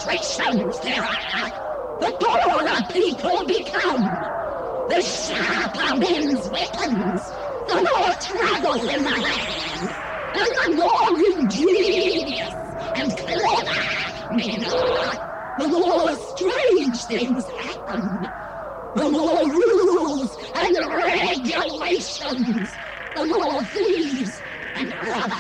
illustrations there are, the poorer people become. The sharper men's weapons, the more travel in the land, and the more ingenious and clever men are, the more strange things happen. The more rules and regulations, the more thieves and robbers